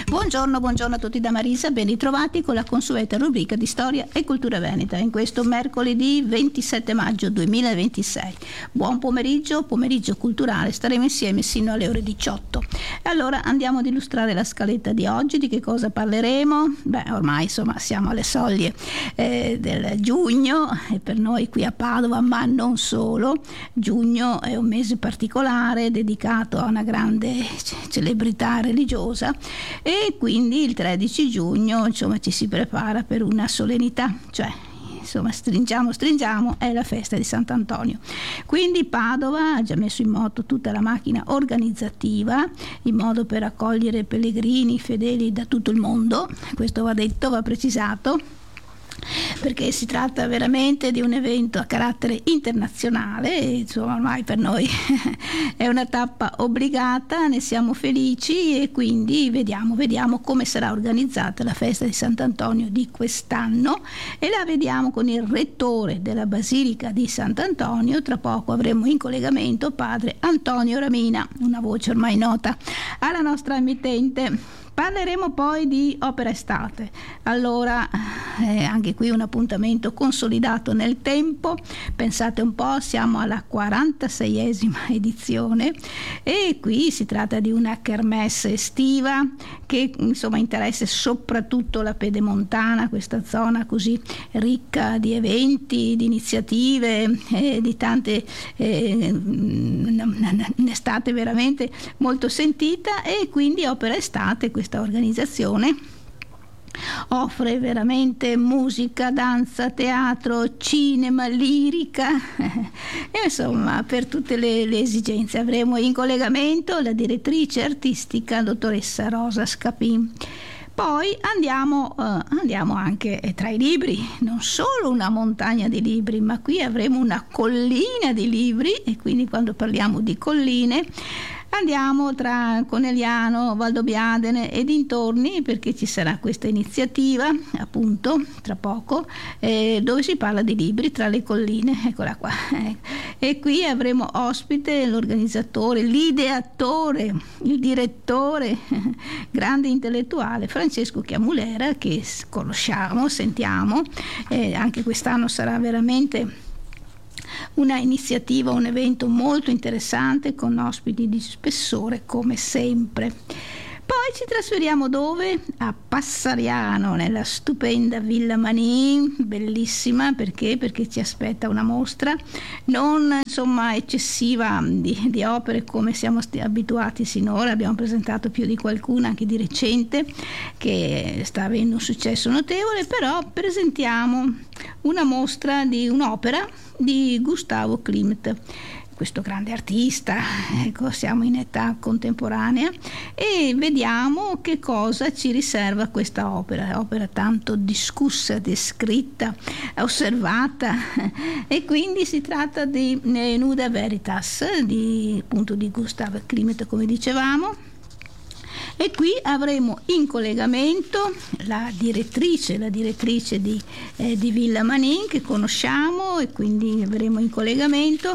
Buongiorno a tutti da Marisa, ben ritrovati con la consueta rubrica di storia e cultura veneta in questo mercoledì 27 maggio 2026. Buon pomeriggio culturale, staremo insieme sino alle ore 18. E allora andiamo ad illustrare la scaletta di oggi, di che cosa parleremo? Ormai insomma siamo alle soglie del giugno e per noi qui a Padova, ma non solo. Giugno è un mese particolare dedicato a una grande celebrità religiosa e quindi il 13 giugno insomma ci si prepara per una solennità, cioè insomma stringiamo, è la festa di Sant'Antonio. Quindi Padova ha già messo in moto tutta la macchina organizzativa in modo per accogliere pellegrini fedeli da tutto il mondo. Questo va detto, va precisato, perché si tratta veramente di un evento a carattere internazionale e insomma ormai per noi è una tappa obbligata, ne siamo felici e quindi vediamo come sarà organizzata la festa di Sant'Antonio di quest'anno e la vediamo con il rettore della Basilica di Sant'Antonio. Tra poco avremo in collegamento padre Antonio Ramina, una voce ormai nota alla nostra emittente. Parleremo poi di opera estate, allora anche qui un appuntamento consolidato nel tempo, pensate un po', siamo alla 46esima edizione e qui si tratta di una kermesse estiva che insomma interessa soprattutto la Pedemontana, questa zona così ricca di eventi, di iniziative, di tante, un'estate veramente molto sentita e quindi opera estate, questa organizzazione offre veramente musica, danza, teatro, cinema, lirica e insomma per tutte le esigenze. Avremo in collegamento la direttrice artistica dottoressa Rosa Scapin. Poi andiamo anche tra i libri, non solo una montagna di libri, ma qui avremo una collina di libri e quindi quando parliamo di colline andiamo tra Conegliano, Valdobbiadene e dintorni perché ci sarà questa iniziativa appunto tra poco dove si parla di libri tra le colline, eccola qua. E qui avremo ospite l'organizzatore, l'ideatore, il direttore, grande intellettuale Francesco Chiamulera che conosciamo, sentiamo, anche quest'anno sarà veramente una iniziativa, un evento molto interessante con ospiti di spessore come sempre. Poi ci trasferiamo dove? A Passariano, nella stupenda Villa Manin, bellissima perché ci aspetta una mostra non insomma eccessiva di opere come siamo abituati sinora, abbiamo presentato più di qualcuna anche di recente che sta avendo un successo notevole, però presentiamo una mostra di un'opera di Gustavo Klimt, questo grande artista, ecco, siamo in età contemporanea e vediamo che cosa ci riserva questa opera tanto discussa, descritta, osservata e quindi si tratta di Nuda Veritas appunto di Gustav Klimt, come dicevamo. E qui avremo in collegamento la direttrice di Villa Manin che conosciamo e quindi avremo in collegamento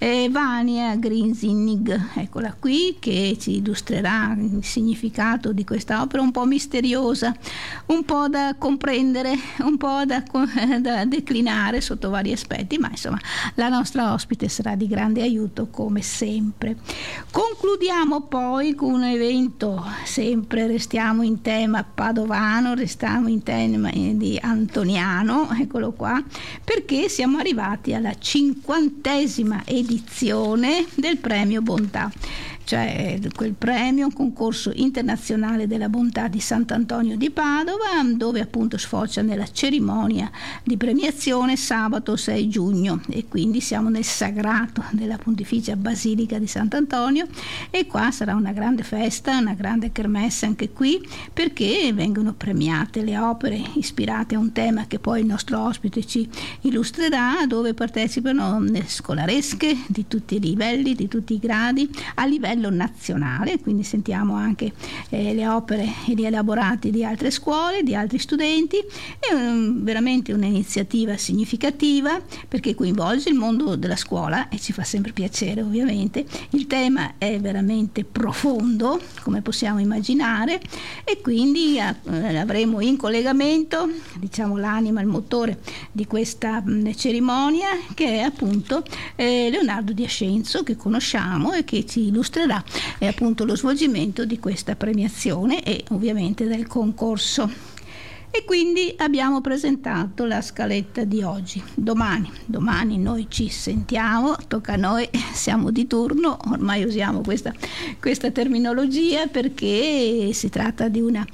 Vania Grinzinnig, eccola qui, che ci illustrerà il significato di questa opera un po' misteriosa, un po' da comprendere, un po' da declinare sotto vari aspetti, ma insomma la nostra ospite sarà di grande aiuto come sempre. Concludiamo poi con un evento, sempre restiamo in tema padovano, restiamo in tema di Antoniano, eccolo qua, perché siamo arrivati alla 50esima edizione del premio Bontà, cioè quel premio, un concorso internazionale della bontà di Sant'Antonio di Padova, dove appunto sfocia nella cerimonia di premiazione sabato 6 giugno e quindi siamo nel sagrato della Pontificia Basilica di Sant'Antonio e qua sarà una grande festa, una grande kermesse anche qui perché vengono premiate le opere ispirate a un tema che poi il nostro ospite ci illustrerà, dove partecipano scolaresche di tutti i livelli, di tutti i gradi, a livello livello nazionale, quindi sentiamo anche le opere e gli elaborati di altre scuole, di altri studenti. È veramente un'iniziativa significativa perché coinvolge il mondo della scuola e ci fa sempre piacere, ovviamente. Il tema è veramente profondo, come possiamo immaginare, e quindi avremo in collegamento, diciamo, l'anima, il motore di questa cerimonia, che è appunto Leonardo Di Ascenzo, che conosciamo e che ci illustrerà appunto lo svolgimento di questa premiazione e ovviamente del concorso. E quindi abbiamo presentato la scaletta di oggi. Domani noi ci sentiamo, tocca a noi, siamo di turno, ormai usiamo questa terminologia perché si tratta di una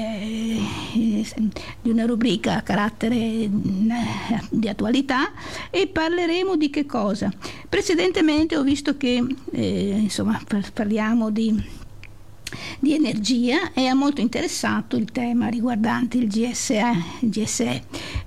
rubrica a carattere di attualità, e parleremo di che cosa? Precedentemente ho visto che parliamo di energia, e ha molto interessato il tema riguardante il GSE,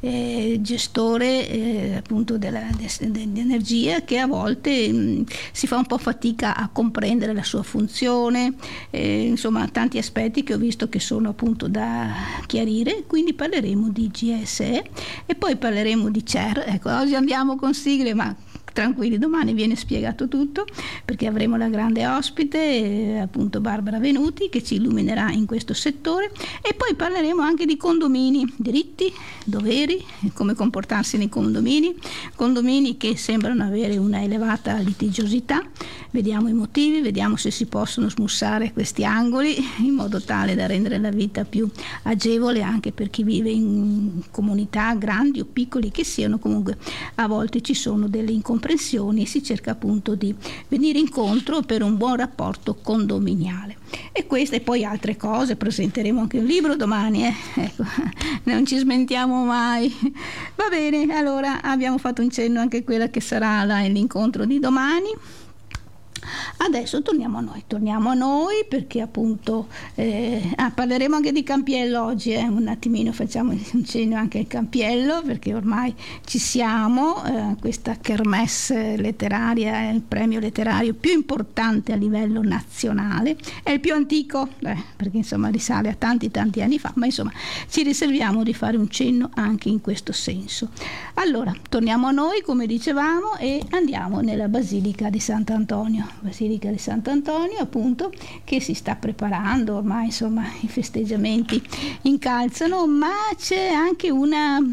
gestore appunto dell'energia, che a volte si fa un po' fatica a comprendere la sua funzione, tanti aspetti che ho visto che sono appunto da chiarire. Quindi parleremo di GSE e poi parleremo di CER. Ecco, oggi andiamo con sigle, ma tranquilli, domani viene spiegato tutto, perché avremo la grande ospite, appunto Barbara Venuti, che ci illuminerà in questo settore. E poi parleremo anche di condomini, diritti, doveri, come comportarsi nei condomini che sembrano avere una elevata litigiosità. Vediamo i motivi, vediamo se si possono smussare questi angoli in modo tale da rendere la vita più agevole anche per chi vive in comunità grandi o piccoli che siano. Comunque a volte ci sono delle incomprensioni e si cerca appunto di venire incontro per un buon rapporto condominiale. E queste e poi altre cose, presenteremo anche un libro domani, ecco, non ci smentiamo mai. Va bene, allora abbiamo fatto un cenno anche a quella che sarà l'incontro di domani. Adesso torniamo a noi perché appunto parleremo anche di Campiello oggi, un attimino facciamo un cenno anche al Campiello, perché ormai ci siamo, questa kermesse letteraria è il premio letterario più importante a livello nazionale, è il più antico, perché insomma risale a tanti anni fa, ma insomma ci riserviamo di fare un cenno anche in questo senso. Allora torniamo a noi, come dicevamo, e andiamo nella Basilica di Sant'Antonio appunto, che si sta preparando ormai, insomma i festeggiamenti incalzano, ma c'è anche un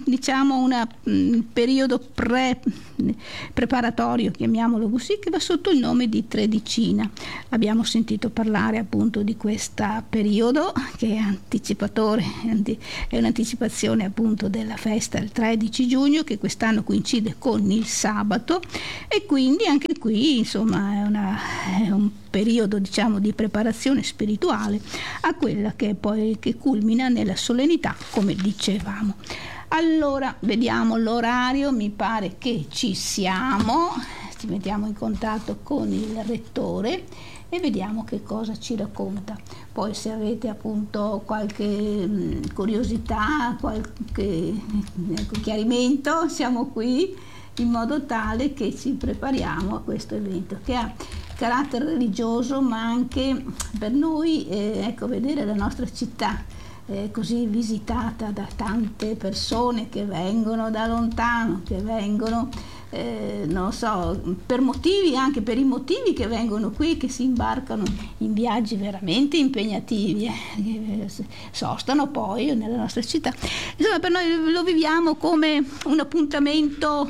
periodo preparatorio, chiamiamolo così, che va sotto il nome di Tredicina. Abbiamo sentito parlare appunto di questo periodo che è anticipatore, è un'anticipazione appunto della festa il 13 giugno, che quest'anno coincide con il sabato, e quindi anche qui insomma è un periodo di preparazione spirituale a quella che poi culmina nella solennità, come dicevamo. Allora vediamo l'orario, mi pare che ci mettiamo in contatto con il rettore e vediamo che cosa ci racconta. Poi se avete appunto qualche curiosità, qualche chiarimento, siamo qui in modo tale che ci prepariamo a questo evento che ha carattere religioso, ma anche per noi vedere la nostra città così visitata da tante persone che vengono da lontano, che vengono non so, per i motivi che vengono qui, che si imbarcano in viaggi veramente impegnativi, sostano poi nella nostra città. Insomma, per noi lo viviamo come un appuntamento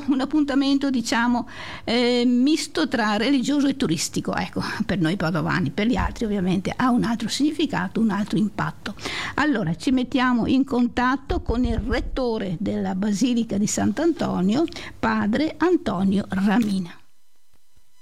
misto tra religioso e turistico, ecco, per noi padovani. Per gli altri ovviamente ha un altro significato, un altro impatto. Allora ci mettiamo in contatto con il rettore della Basilica di Sant'Antonio, padre Antonio Ramina.